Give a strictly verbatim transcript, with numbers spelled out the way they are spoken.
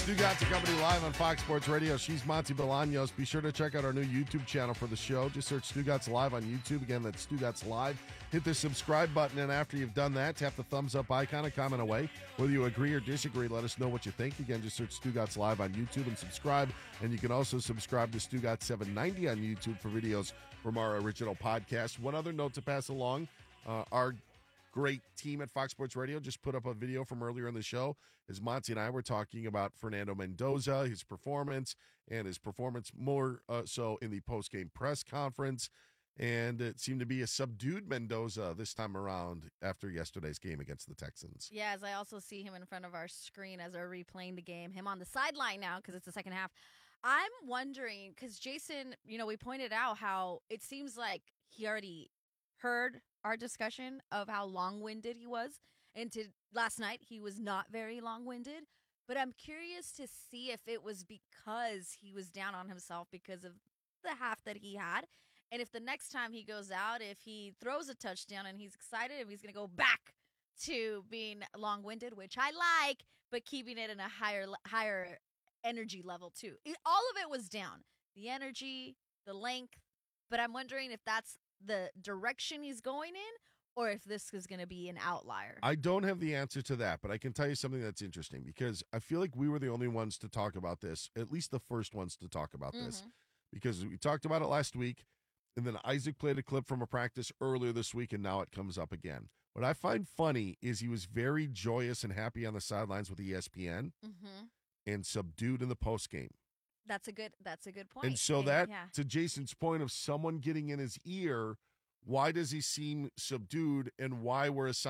Stugotz and Company live on Fox Sports Radio. She's Monty Bolaños. Be sure to check out our new YouTube channel for the show. Just search Stugotz Live on YouTube. Again, that's Stugotz Live. Hit the subscribe button, and after you've done that, tap the thumbs up icon and comment away. Whether you agree or disagree, let us know what you think. Again, just search Stugotz Live on YouTube and subscribe. And you can also subscribe to Stugotz seven ninety on YouTube for videos from our original podcast. One other note to pass along. Uh, our great team at Fox Sports Radio just put up a video from earlier in the show as Monty and I were talking about Fernando Mendoza, his performance, and his performance more uh, so in the post-game press conference. And it seemed to be a subdued Mendoza this time around after yesterday's game against the Texans. Yeah, as I also see him in front of our screen as we're replaying the game, him on the sideline now because it's the second half. I'm wondering, because Jason, you know, we pointed out how it seems like he already heard our discussion of how long-winded he was. And to, last night, he was not very long-winded. But I'm curious to see if it was because he was down on himself because of the half that he had. And if the next time he goes out, if he throws a touchdown and he's excited, if he's going to go back to being long-winded, which I like, but keeping it in a higher higher energy level too. It, all of it was down. The energy, the length. But I'm wondering if that's the direction he's going in, or if this is going to be an outlier. I don't have the answer to that, but I can tell you something that's interesting because I feel like we were the only ones to talk about this, at least the first ones to talk about mm-hmm. this, because we talked about it last week, and then Isaac played a clip from a practice earlier this week, and now it comes up again. What I find funny is he was very joyous and happy on the sidelines with E S P N mm-hmm. and subdued in the postgame. That's a good. That's a good point. And so and, that, yeah. to Jason's point of someone getting in his ear, why does he seem subdued, and why were